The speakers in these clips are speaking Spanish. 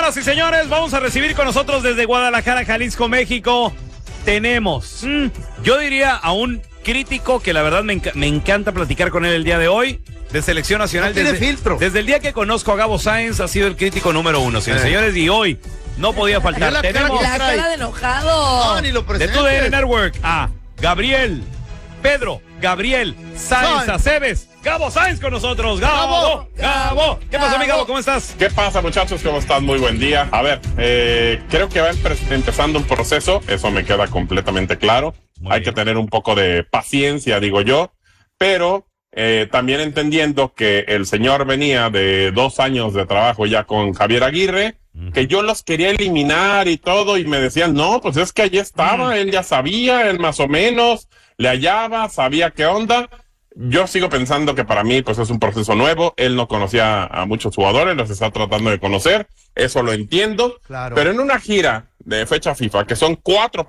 Señoras y señores, vamos a recibir con nosotros desde Guadalajara, Jalisco, México. Tenemos, yo diría, a un crítico que la verdad me encanta platicar con él el día de hoy, de Selección Nacional. No tiene filtro. Desde el día que conozco a Gabo Sáenz ha sido el crítico número uno, señores y señores, y hoy no podía faltar. Tenemos La cara de enojado. No, ni lo de presentes. TUDN Network a Pedro Gabriel Sáenz Aceves. Gabo Sáenz con nosotros. Gabo. ¿Qué pasó, mi Gabo? ¿Cómo estás? ¿Qué pasa, muchachos? ¿Cómo están? Muy buen día. A ver, creo que va empezando un proceso, eso me queda completamente claro. Hay que tener un poco de paciencia, digo yo, pero también entendiendo que el señor venía de 2 años de trabajo ya con Javier Aguirre, que yo los quería eliminar y todo, y me decían, no, pues es que allí estaba, él ya sabía, él más o menos le hallaba, sabía qué onda. Yo sigo pensando que para mí pues es un proceso nuevo, él no conocía a muchos jugadores, los está tratando de conocer, eso lo entiendo, Claro. pero en una gira de fecha FIFA, que son 4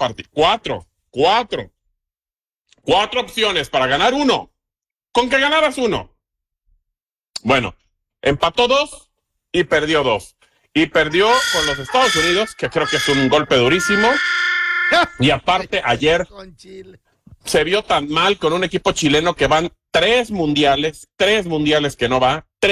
opciones para ganar uno, con que ganaras uno. Bueno, empató 2 y perdió 2. Y perdió con los Estados Unidos, que creo que es un golpe durísimo. Y aparte, ayer Con Chile. se vio tan mal con un equipo chileno que van 3 mundiales que no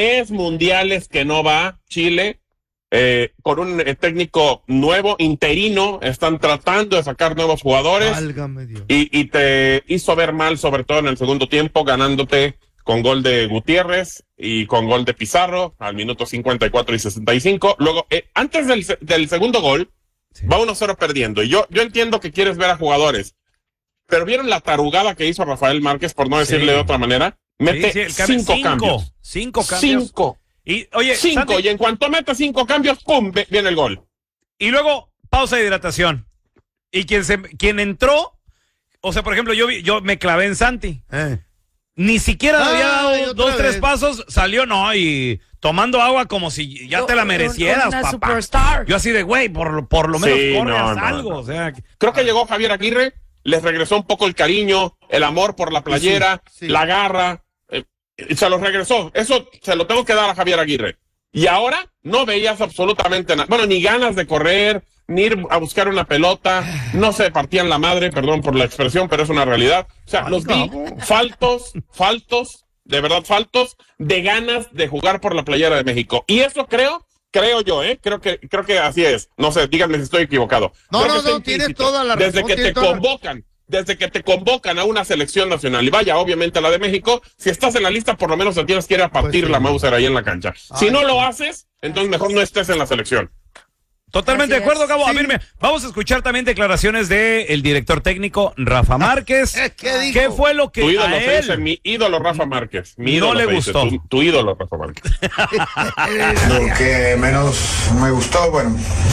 va, Chile, con un técnico nuevo, interino, están tratando de sacar nuevos jugadores. Válgame Dios. Y te hizo ver mal, sobre todo en el segundo tiempo, ganándote con gol de Gutiérrez y con gol de Pizarro al minuto 54 y 65. Luego, antes del segundo gol, va 1-0 perdiendo. Y yo entiendo que quieres ver a jugadores, pero ¿vieron la tarugada que hizo Rafael Márquez, por no decirle de otra manera? Mete 5 cambios. 5 cambios. 5. Y, oye, 5. Santi, Y en cuanto mete 5 cambios, ¡pum!, viene el gol. y luego, pausa de hidratación. Y quien entró, o sea, por ejemplo, yo me clavé en Santi. Ni siquiera había dado otra 2, 3 vez. pasos, salió, no, y tomando agua como si ya te la merecieras, Una papá. superstar. Yo así de, güey, por lo menos Sí, corre, no, algo, no. o sea. Creo que llegó Javier Aguirre, les regresó un poco el cariño, el amor por la playera, Sí. la garra, se los regresó. Eso se lo tengo que dar a Javier Aguirre. Y ahora no veías absolutamente nada. Bueno, ni ganas de correr, ni ir a buscar una pelota. No se partían la madre, perdón por la expresión, pero es una realidad. O sea, los vi faltos, de verdad faltos, de ganas de jugar por la playera de México. Y eso creo yo, creo que así es. No sé, díganme si estoy equivocado. No, Creo que está tienes implícito. toda la razón. Desde que te convocan a una selección nacional, y vaya, obviamente a la de México, si estás en la lista, por lo menos te tienes que ir a partir Pues sí. la Mauser ahí en la cancha. Si no lo haces, entonces mejor no estés en la selección. Totalmente Así de acuerdo, es. Gabo. A Sí. ver, vamos a escuchar también declaraciones del director técnico Rafa Márquez. ¿Qué dijo? ¿Qué fue lo que Tu ídolo, a se dice, él mi ídolo Rafa Márquez. Mi ídolo, no le se dice, gustó? tu ídolo Rafa Márquez. Lo que menos me gustó, bueno,